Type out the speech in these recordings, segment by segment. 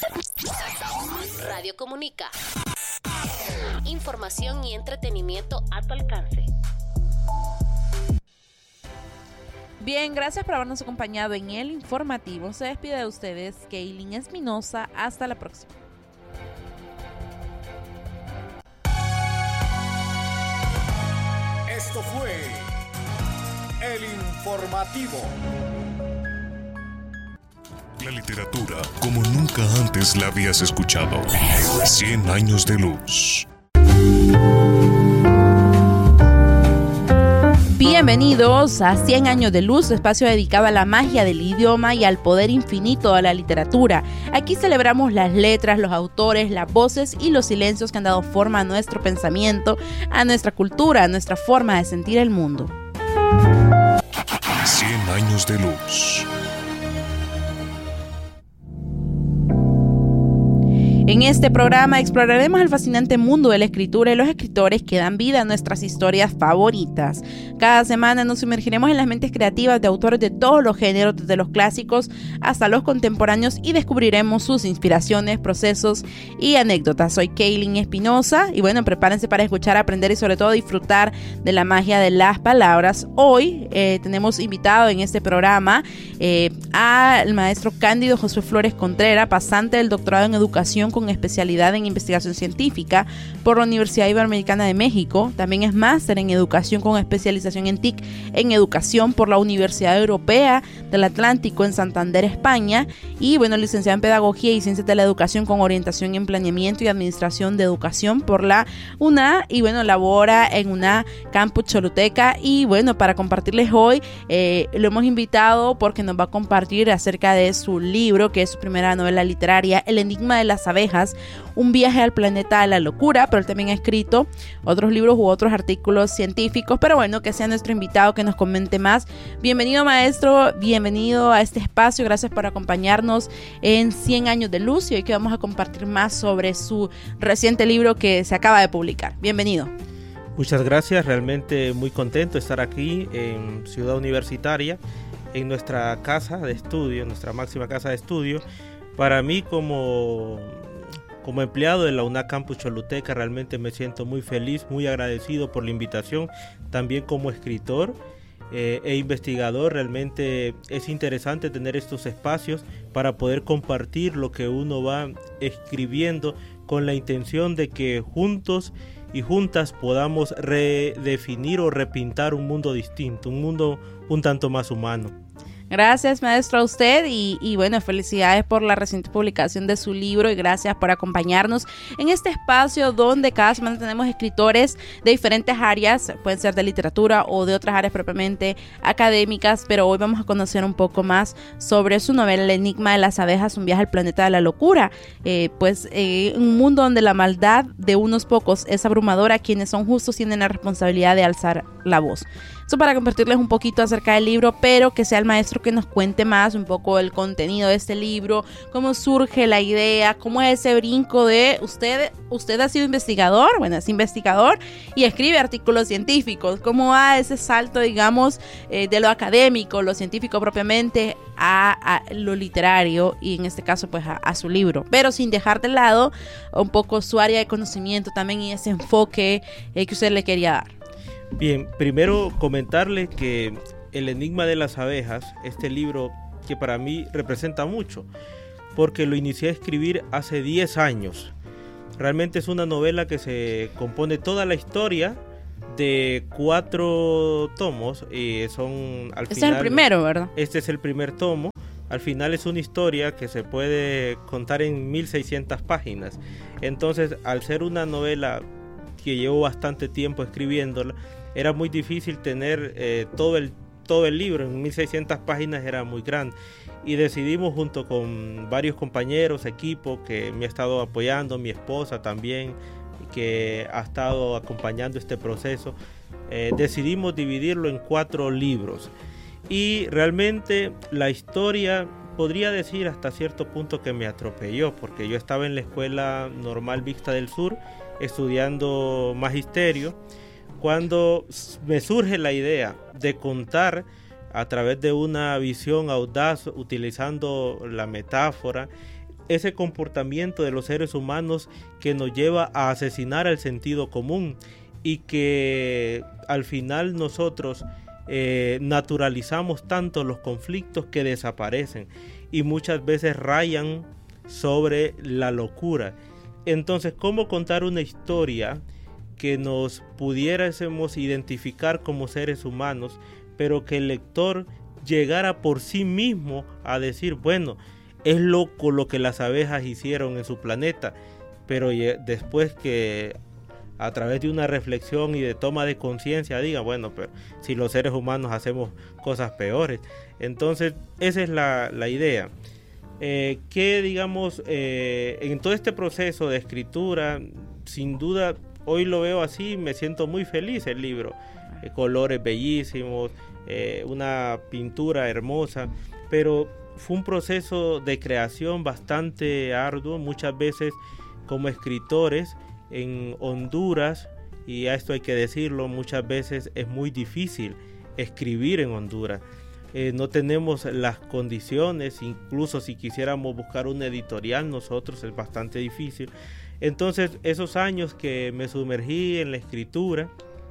Radio Comunica. Información y entretenimiento a tu alcance. Bien, gracias por habernos acompañado en el informativo. Se despide de ustedes Kaylin Espinosa. Hasta la próxima. Esto fue el informativo. La literatura como nunca antes la habías escuchado. 100 años de luz. Bienvenidos a 100 años de luz, espacio dedicado a la magia del idioma y al poder infinito de la literatura. Aquí celebramos las letras, los autores, las voces y los silencios que han dado forma a nuestro pensamiento, a nuestra cultura, a nuestra forma de sentir el mundo. 100 años de luz. En este programa exploraremos el fascinante mundo de la escritura y los escritores que dan vida a nuestras historias favoritas. Cada semana nos sumergiremos en las mentes creativas de autores de todos los géneros, desde los clásicos hasta los contemporáneos, y descubriremos sus inspiraciones, procesos y anécdotas. Soy Kaylin Espinosa y bueno, prepárense para escuchar, aprender y sobre todo disfrutar de la magia de las palabras. Hoy tenemos invitado en este programa al maestro Cándido José Flores Contreras, pasante del doctorado en educación con especialidad en investigación científica por la Universidad Iberoamericana de México. También es máster en educación con especialización en TIC en educación por la Universidad Europea del Atlántico en Santander, España. Y bueno, licenciado en Pedagogía y Ciencias de la Educación con orientación en Planeamiento y Administración de Educación por la UNA. Y bueno, labora en una campus Choluteca. Y bueno, para compartirles hoy, lo hemos invitado porque nos va a compartir acerca de su libro, que es su primera novela literaria, El enigma de las abejas, un viaje al planeta de la locura, pero él también ha escrito otros libros u otros artículos científicos. Pero bueno, que sea nuestro invitado, que nos comente más. Bienvenido, maestro, bienvenido a este espacio, gracias por acompañarnos en 100 años de luz, y hoy que vamos a compartir más sobre su reciente libro que se acaba de publicar. Bienvenido. Muchas gracias, realmente muy contento de estar aquí en Ciudad Universitaria, en nuestra casa de estudio, nuestra máxima casa de estudio. Para mí como empleado de la UNA Campus Choluteca realmente me siento muy feliz, muy agradecido por la invitación. También como escritor e investigador realmente es interesante tener estos espacios para poder compartir lo que uno va escribiendo con la intención de que juntos y juntas podamos redefinir o repintar un mundo distinto, un mundo un tanto más humano. Gracias, maestro, a usted y bueno, felicidades por la reciente publicación de su libro y gracias por acompañarnos en este espacio donde cada semana tenemos escritores de diferentes áreas, pueden ser de literatura o de otras áreas propiamente académicas, pero hoy vamos a conocer un poco más sobre su novela El enigma de las abejas, un viaje al planeta de la locura. Un mundo donde la maldad de unos pocos es abrumadora, quienes son justos tienen la responsabilidad de alzar la voz. Eso para compartirles un poquito acerca del libro, pero que sea el maestro que nos cuente más un poco el contenido de este libro, cómo surge la idea, cómo es ese brinco de usted ha sido investigador, bueno, es investigador y escribe artículos científicos, cómo va ese salto, digamos, de lo académico, lo científico propiamente a lo literario y en este caso pues a su libro, pero sin dejar de lado un poco su área de conocimiento también y ese enfoque que usted le quería dar. Bien, primero comentarle que El enigma de las abejas, este libro que para mí representa mucho, porque lo inicié a escribir hace 10 años. Realmente es una novela que se compone toda la historia de 4 tomos y son al final... Este es el primero, ¿verdad? Este es el primer tomo. Al final es una historia que se puede contar en 1600 páginas. Entonces, al ser una novela que llevo bastante tiempo escribiéndola, era muy difícil tener todo el libro. En 1600 páginas era muy grande y decidimos junto con varios compañeros, equipo que me ha estado apoyando, mi esposa también, que ha estado acompañando este proceso, decidimos dividirlo en 4 libros y realmente la historia podría decir hasta cierto punto que me atropelló, porque yo estaba en la Escuela Normal Mixta del Sur estudiando magisterio cuando me surge la idea de contar a través de una visión audaz, utilizando la metáfora, ese comportamiento de los seres humanos que nos lleva a asesinar al sentido común y que al final nosotros naturalizamos tanto los conflictos que desaparecen y muchas veces rayan sobre la locura. Entonces, ¿cómo contar una historia que nos pudiésemos identificar como seres humanos, pero que el lector llegara por sí mismo a decir, bueno, es loco lo que las abejas hicieron en su planeta, pero después que a través de una reflexión y de toma de conciencia diga, bueno, pero si los seres humanos hacemos cosas peores? Entonces, esa es la idea. Que digamos, en todo este proceso de escritura, sin duda, hoy lo veo así, me siento muy feliz el libro. Colores bellísimos, una pintura hermosa, pero fue un proceso de creación bastante arduo. Muchas veces como escritores en Honduras, y a esto hay que decirlo, muchas veces es muy difícil escribir en Honduras. No tenemos las condiciones, incluso si quisiéramos buscar una editorial nosotros es bastante difícil. Entonces esos años que me sumergí en la escritura,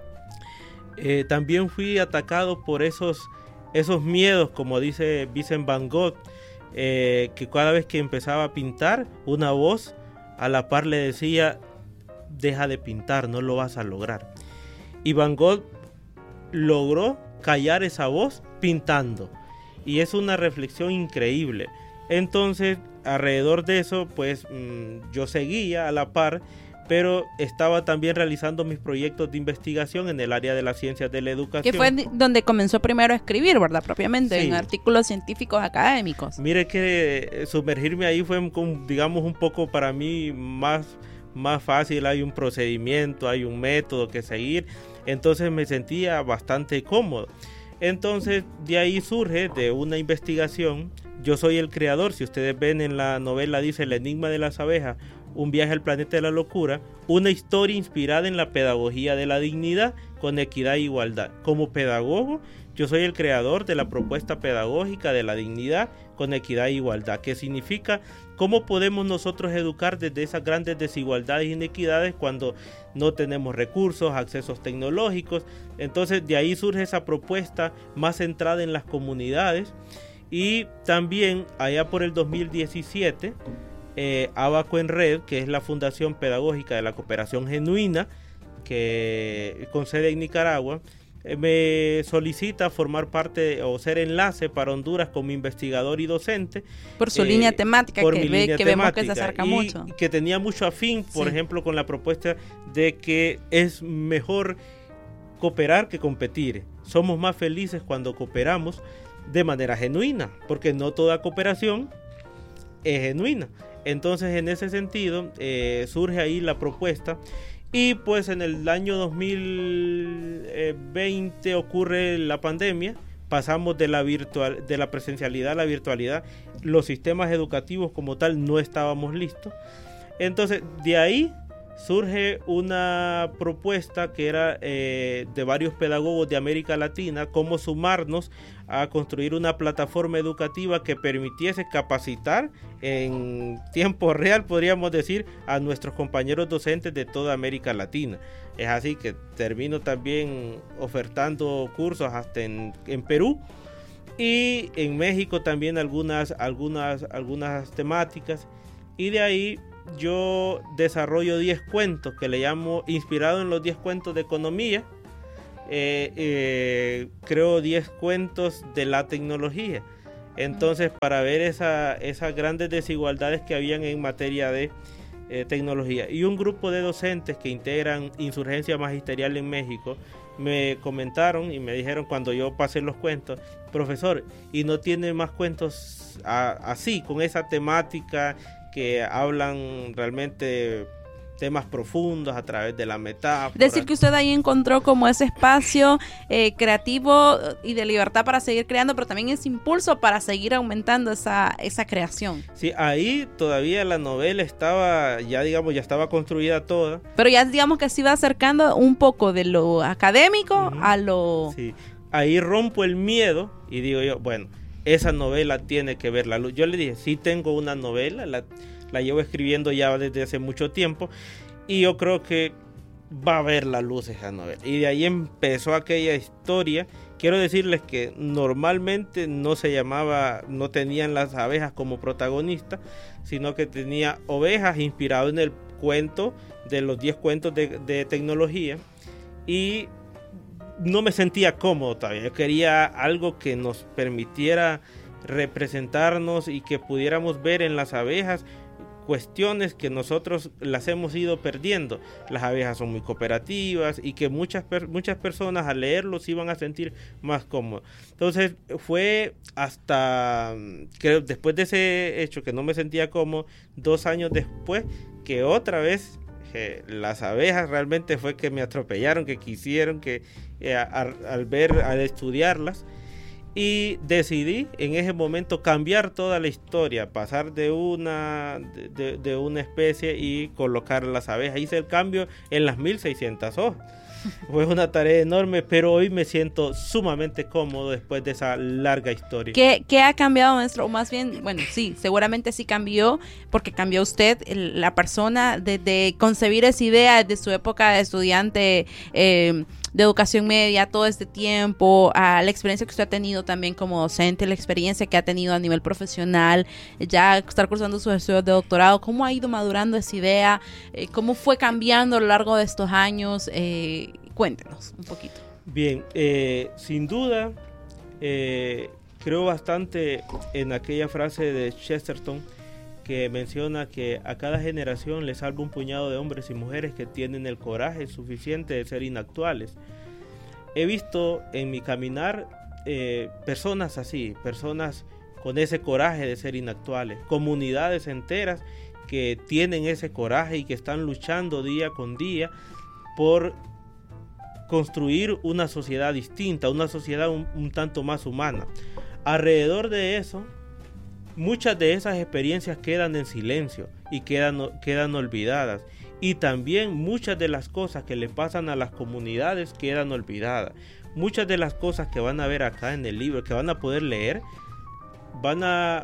también fui atacado por esos miedos, como dice Vincent Van Gogh, que cada vez que empezaba a pintar, una voz a la par le decía, deja de pintar, no lo vas a lograr. Y Van Gogh logró callar esa voz pintando, y es una reflexión increíble. Entonces, alrededor de eso, pues yo seguía a la par, pero estaba también realizando mis proyectos de investigación en el área de las ciencias de la educación. Que fue donde comenzó primero a escribir, ¿verdad? Propiamente, sí, en artículos científicos académicos. Mire que sumergirme ahí fue, digamos, un poco para mí más fácil. Hay un procedimiento, hay un método que seguir, entonces me sentía bastante cómodo. Entonces de ahí surge de una investigación. Yo soy el creador, si ustedes ven en la novela dice El enigma de las abejas, un viaje al planeta de la locura, una historia inspirada en la pedagogía de la dignidad con equidad e igualdad. Como pedagogo, yo soy el creador de la propuesta pedagógica de la dignidad con equidad e igualdad, que significa cómo podemos nosotros educar desde esas grandes desigualdades e inequidades cuando no tenemos recursos, accesos tecnológicos. Entonces de ahí surge esa propuesta más centrada en las comunidades. Y también allá por el 2017, Abaco en Red, que es la Fundación Pedagógica de la Cooperación Genuina, que con sede en Nicaragua, me solicita formar parte o ser enlace para Honduras como investigador y docente. Por su línea temática, vemos que se acerca mucho. Que tenía mucho afín, por ejemplo, con la propuesta de que es mejor cooperar que competir. Somos más felices cuando cooperamos de manera genuina, porque no toda cooperación es genuina. Entonces, en ese sentido, surge ahí la propuesta. Y pues en el año 2020 ocurre la pandemia, pasamos de la presencialidad a la virtualidad, los sistemas educativos como tal no estábamos listos. Entonces de ahí surge una propuesta que era de varios pedagogos de América Latina, cómo sumarnos a construir una plataforma educativa que permitiese capacitar en tiempo real, podríamos decir, a nuestros compañeros docentes de toda América Latina. Es así que termino también ofertando cursos hasta en Perú, y en México también algunas temáticas, y de ahí yo desarrollo 10 cuentos que le llamo, inspirado en los 10 cuentos de economía. Creo 10 cuentos de la tecnología. Entonces, para ver esas grandes desigualdades que habían en materia de tecnología. Y un grupo de docentes que integran Insurgencia Magisterial en México me comentaron y me dijeron cuando yo pasé los cuentos: profesor, ¿y no tiene más cuentos así, con esa temática que hablan realmente temas profundos a través de la metáfora? Decir que usted ahí encontró como ese espacio creativo y de libertad para seguir creando, pero también ese impulso para seguir aumentando esa creación. Sí, ahí todavía la novela estaba, ya estaba construida toda. Pero ya digamos que se iba acercando un poco de lo académico a lo... Sí, ahí rompo el miedo y digo yo, bueno, esa novela tiene que ver la luz. Yo le dije, sí tengo una novela, la llevo escribiendo ya desde hace mucho tiempo y yo creo que va a ver la luz esa novela. Y de ahí empezó aquella historia. Quiero decirles que normalmente no tenían las abejas como protagonista, sino que tenía ovejas inspirado en el cuento de los 10 cuentos de tecnología, y no me sentía cómodo todavía. Yo quería algo que nos permitiera representarnos y que pudiéramos ver en las abejas cuestiones que nosotros las hemos ido perdiendo. Las abejas son muy cooperativas y que muchas personas al leerlos iban a sentir más cómodos. Entonces fue hasta, creo, después de ese hecho que no me sentía cómodo, 2 años después, que otra vez las abejas realmente fue que me atropellaron, que quisieron que al estudiarlas, y decidí en ese momento cambiar toda la historia, pasar de una especie y colocar las abejas. Hice el cambio en las 1600 hojas. Fue una tarea enorme, pero hoy me siento sumamente cómodo después de esa larga historia. ¿Qué ha cambiado, maestro? O más bien, bueno, sí, seguramente sí cambió, porque cambió usted, la persona, de concebir esa idea desde su época de estudiante de educación media, todo este tiempo, a la experiencia que usted ha tenido también como docente, la experiencia que ha tenido a nivel profesional, ya estar cursando sus estudios de doctorado. ¿Cómo ha ido madurando esa idea? ¿Cómo fue cambiando a lo largo de estos años? Cuéntenos un poquito. Bien, sin duda, creo bastante en aquella frase de Chesterton que menciona que a cada generación le salva un puñado de hombres y mujeres que tienen el coraje suficiente de ser inactuales. He visto en mi caminar personas así, personas con ese coraje de ser inactuales, comunidades enteras que tienen ese coraje y que están luchando día con día por construir una sociedad distinta, una sociedad un tanto más humana. Alrededor de eso, muchas de esas experiencias quedan en silencio y quedan olvidadas, y también muchas de las cosas que le pasan a las comunidades quedan olvidadas. Muchas de las cosas que van a ver acá en el libro, que van a poder leer, van a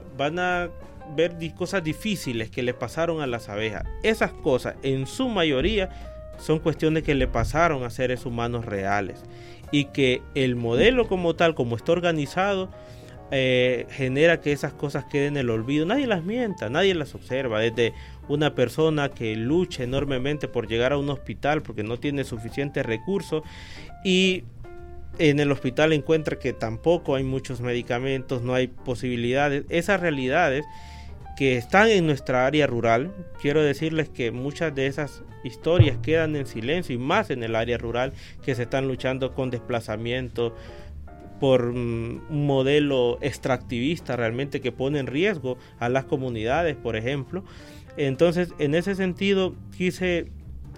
ver cosas difíciles que le pasaron a las abejas. Esas cosas, en su mayoría, son cuestiones que le pasaron a seres humanos reales, y que el modelo como tal, como está organizado, genera que esas cosas queden en el olvido. Nadie las mienta, nadie las observa. Desde una persona que lucha enormemente por llegar a un hospital porque no tiene suficientes recursos, y en el hospital encuentra que tampoco hay muchos medicamentos, no hay posibilidades. Esas realidades que están en nuestra área rural, quiero decirles que muchas de esas historias quedan en silencio, y más en el área rural, que se están luchando con desplazamiento por un modelo extractivista realmente que pone en riesgo a las comunidades, por ejemplo. Entonces, en ese sentido, quise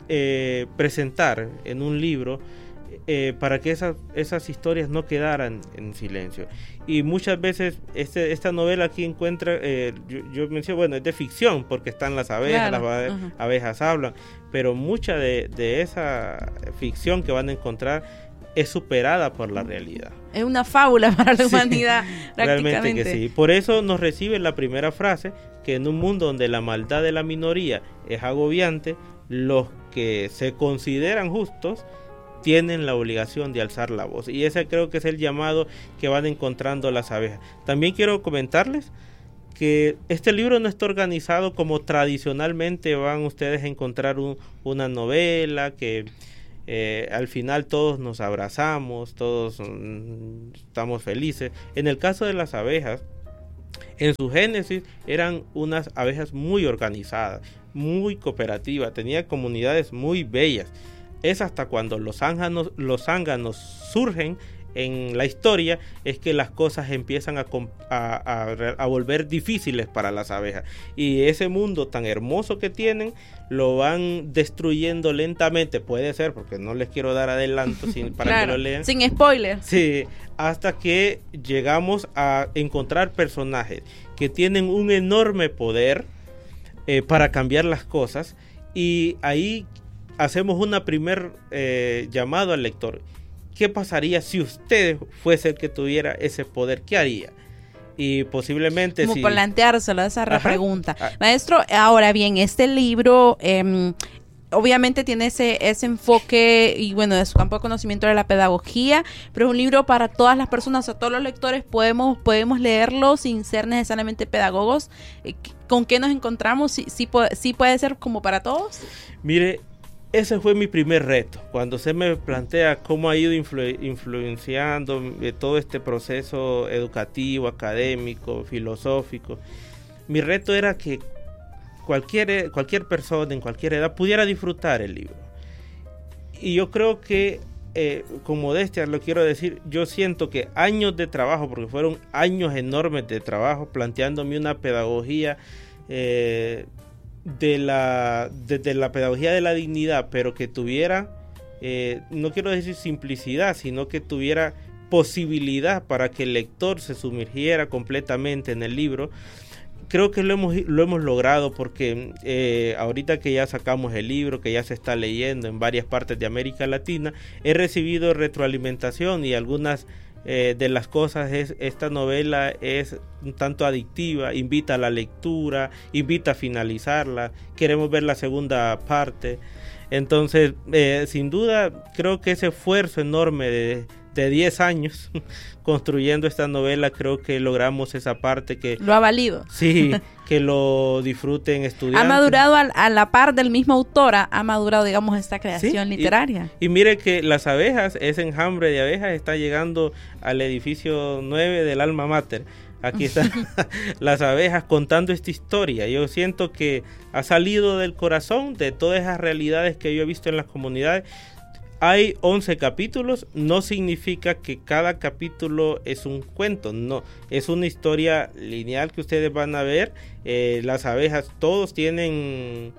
presentar en un libro para que esas historias no quedaran en silencio. Y muchas veces esta novela aquí encuentra, yo menciono, bueno, es de ficción porque están las abejas, claro, las abejas hablan, pero mucha de esa ficción que van a encontrar es superada por la realidad. Es una fábula para la humanidad, prácticamente. Realmente que sí. Por eso nos recibe la primera frase, que en un mundo donde la maldad de la minoría es agobiante, los que se consideran justos tienen la obligación de alzar la voz. Y ese creo que es el llamado que van encontrando las abejas. También quiero comentarles que este libro no está organizado como tradicionalmente van ustedes a encontrar una novela que al final todos nos abrazamos, todos estamos felices. En el caso de las abejas, en su génesis eran unas abejas muy organizadas, muy cooperativas, tenían comunidades muy bellas. Es hasta cuando los zánganos surgen en la historia es que las cosas empiezan a volver difíciles para las abejas, y ese mundo tan hermoso que tienen lo van destruyendo lentamente. Puede ser, porque no les quiero dar adelanto para claro, que lo lean sin spoiler. Sí, hasta que llegamos a encontrar personajes que tienen un enorme poder para cambiar las cosas, y ahí hacemos una primer llamado al lector. ¿Qué pasaría si usted fuese el que tuviera ese poder? ¿Qué haría? y posiblemente como si... planteárselo, esa Ajá. pregunta. Maestro, ahora bien, este libro obviamente tiene ese enfoque y bueno, de su campo de conocimiento de la pedagogía, pero es un libro para todas las personas, o sea, todos los lectores podemos leerlo sin ser necesariamente pedagogos. ¿Con qué nos encontramos? ¿Sí puede ser como para todos? Mire, ese fue mi primer reto, cuando se me plantea cómo ha ido influenciando todo este proceso educativo, académico, filosófico. Mi reto era que cualquier persona en cualquier edad pudiera disfrutar el libro. Y yo creo que, con modestia lo quiero decir, yo siento que años de trabajo, porque fueron años enormes de trabajo, planteándome una pedagogía desde la pedagogía de la dignidad, pero que tuviera, no quiero decir simplicidad, sino que tuviera posibilidad para que el lector se sumergiera completamente en el libro. Creo que lo hemos logrado porque ahorita que ya sacamos el libro, que ya se está leyendo en varias partes de América Latina, he recibido retroalimentación y algunas de las cosas esta novela es un tanto adictiva, invita a la lectura, invita a finalizarla, queremos ver la segunda parte. Entonces, sin duda, creo que ese esfuerzo enorme de 10 años construyendo esta novela, creo que logramos esa parte que... Lo ha valido. Sí, que lo disfruten estudiantes. Ha madurado a la par del mismo autora, ha madurado, digamos, esta creación literaria. Y mire que Las Abejas, ese enjambre de abejas está llegando al edificio 9 del Alma Mater. Aquí están Las Abejas contando esta historia. Yo siento que ha salido del corazón de todas esas realidades que yo he visto en las comunidades. Hay 11 capítulos, no significa que cada capítulo es un cuento, no, es una historia lineal que ustedes van a ver. Las abejas, todos tiene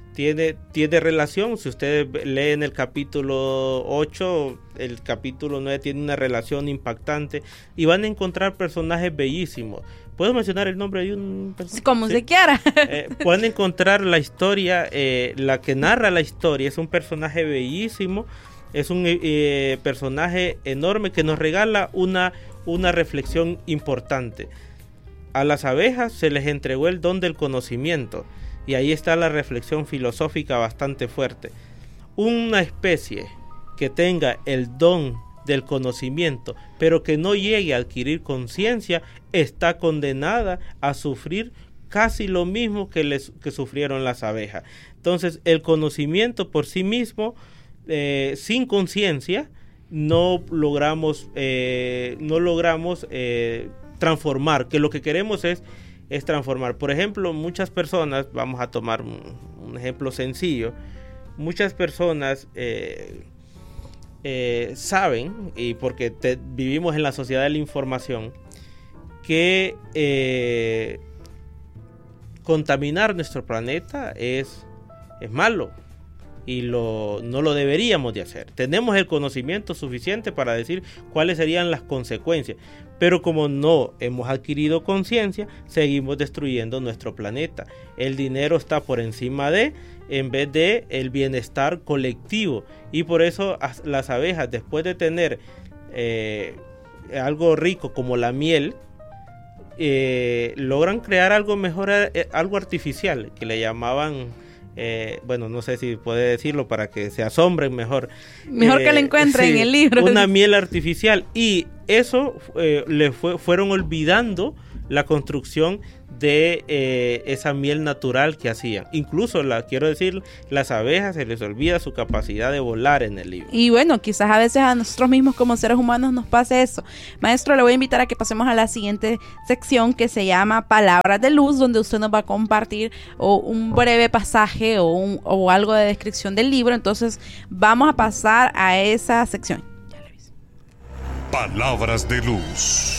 relación. Si ustedes leen el capítulo 8, el capítulo 9 tiene una relación impactante y van a encontrar personajes bellísimos. ¿Puedo mencionar el nombre de un personaje? Como se quiera. Pueden encontrar la historia, la que narra la historia, es un personaje bellísimo. Es un personaje enorme que nos regala una reflexión importante. A las abejas se les entregó el don del conocimiento y ahí está la reflexión filosófica bastante fuerte. Una especie que tenga el don del conocimiento pero que no llegue a adquirir conciencia está condenada a sufrir casi lo mismo que sufrieron las abejas. Entonces el conocimiento por sí mismo, sin conciencia, no logramos transformar, que lo que queremos es transformar. Por ejemplo, muchas personas, vamos a tomar un ejemplo sencillo, muchas personas saben, y porque vivimos en la sociedad de la información, que contaminar nuestro planeta es malo. Y no lo deberíamos de hacer. Tenemos el conocimiento suficiente para decir cuáles serían las consecuencias, pero como no hemos adquirido conciencia, seguimos destruyendo nuestro planeta. El dinero está por encima en vez de el bienestar colectivo, y por eso las abejas, después de tener algo rico como la miel, logran crear algo mejor, algo artificial, que le llamaban... bueno, no sé si puede decirlo para que se asombren mejor que lo encuentren en el libro. Una miel artificial, y eso fueron olvidando la construcción de esa miel natural que hacían. Incluso quiero decir, las abejas se les olvida su capacidad de volar en el libro. Y bueno, quizás a veces a nosotros mismos como seres humanos nos pase eso. Maestro, le voy a invitar a que pasemos a la siguiente sección, que se llama Palabras de Luz, donde usted nos va a compartir un breve pasaje o algo de descripción del libro. Entonces vamos a pasar a esa sección. Ya le aviso. Palabras de Luz.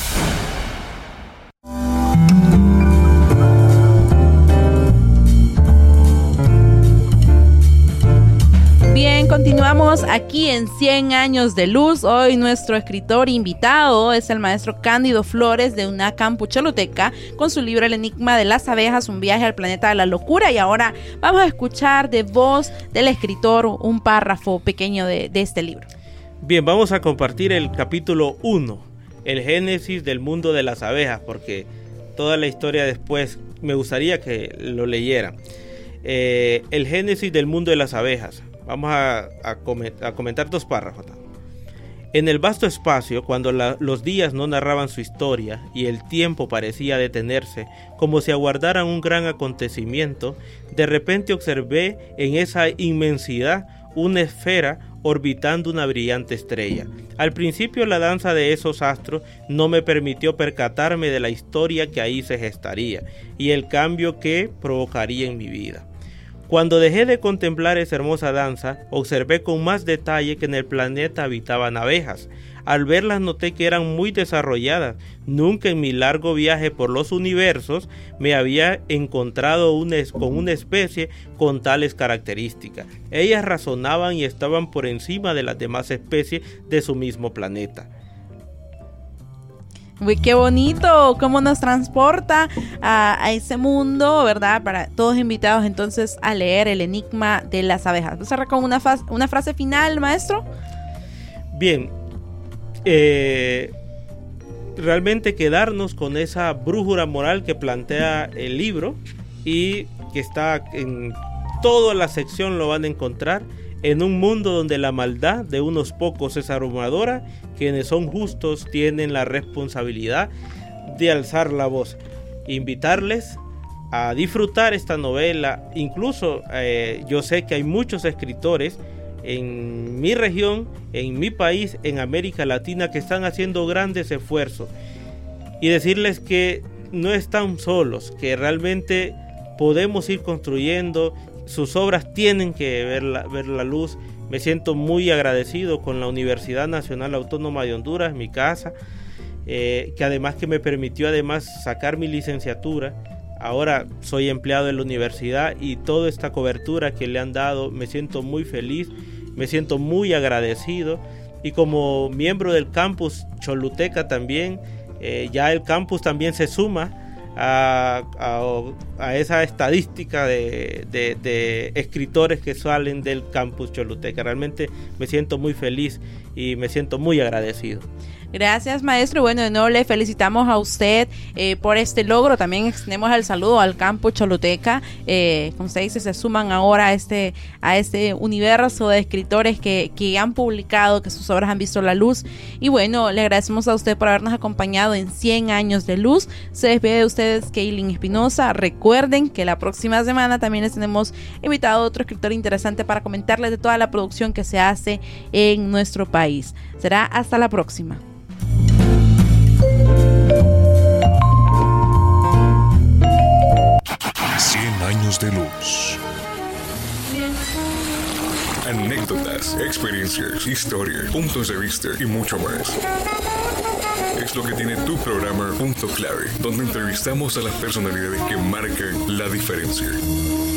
Bien, continuamos aquí en 100 años de luz. Hoy nuestro escritor invitado es el maestro Cándido Flores de UNACAM Choluteca, con su libro El enigma de las abejas, un viaje al planeta de la locura. Y ahora vamos a escuchar de voz del escritor un párrafo pequeño de este libro. Bien, vamos a compartir el capítulo 1, el génesis del mundo de las abejas, porque toda la historia después me gustaría que lo leyeran. El génesis del mundo de las abejas. Vamos a comentar 2 párrafos. En el vasto espacio, cuando los días no narraban su historia y el tiempo parecía detenerse, como si aguardaran un gran acontecimiento, de repente observé en esa inmensidad una esfera orbitando una brillante estrella. Al principio la danza de esos astros no me permitió percatarme de la historia que ahí se gestaría y el cambio que provocaría en mi vida. Cuando dejé de contemplar esa hermosa danza, observé con más detalle que en el planeta habitaban abejas. Al verlas noté que eran muy desarrolladas. Nunca en mi largo viaje por los universos me había encontrado con una especie con tales características. Ellas razonaban y estaban por encima de las demás especies de su mismo planeta. Uy, qué bonito, cómo nos transporta a ese mundo, ¿verdad? Para todos invitados entonces a leer El enigma de las abejas. ¿Vamos a cerrar con una frase final, maestro? Bien, realmente quedarnos con esa brújula moral que plantea el libro y que está en toda la sección, lo van a encontrar. En un mundo donde la maldad de unos pocos es abrumadora, quienes son justos tienen la responsabilidad de alzar la voz. Invitarles a disfrutar esta novela. Incluso yo sé que hay muchos escritores en mi región, en mi país, en América Latina, que están haciendo grandes esfuerzos. Y decirles que no están solos, que realmente podemos ir construyendo. Sus obras tienen que ver la luz. Me siento muy agradecido con la Universidad Nacional Autónoma de Honduras, mi casa, que además que me permitió sacar mi licenciatura. Ahora soy empleado de la universidad y toda esta cobertura que le han dado, me siento muy feliz, me siento muy agradecido. Y como miembro del campus Choluteca también, ya el campus también se suma a esa estadística de escritores que salen del campus Choluteca. Realmente me siento muy feliz y me siento muy agradecido. Gracias, maestro. Bueno, de nuevo le felicitamos a usted por este logro. También extendemos el saludo al campus Choluteca. Como usted dice, se suman ahora a este universo de escritores que han publicado, que sus obras han visto la luz. Y bueno, le agradecemos a usted por habernos acompañado en 100 años de luz. Se despide de ustedes Kaylin Espinosa. Recuerden que la próxima semana también les tenemos invitado a otro escritor interesante para comentarles de toda la producción que se hace en nuestro país. Será hasta la próxima. Años de luz. Anécdotas, experiencias, historias, puntos de vista y mucho más. Es lo que tiene tu programa Punto Clave, donde entrevistamos a las personalidades que marcan la diferencia.